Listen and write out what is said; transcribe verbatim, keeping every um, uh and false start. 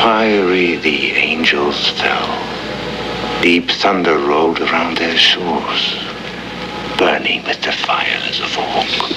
fiery the angels fell. Deep thunder rolled around their shores, burning with the fires of Orc.